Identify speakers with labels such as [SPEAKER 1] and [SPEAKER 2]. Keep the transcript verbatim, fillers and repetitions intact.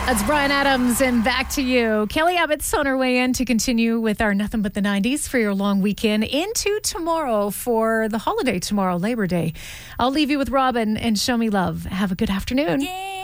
[SPEAKER 1] That's Bryan Adams, and back to you. Kelly Abbott's on her way in to continue with our Nothing But the nineties for your long weekend into tomorrow for the holiday tomorrow, Labor Day. I'll leave you with Robin and Show Me Love. Have a good afternoon.
[SPEAKER 2] Yeah.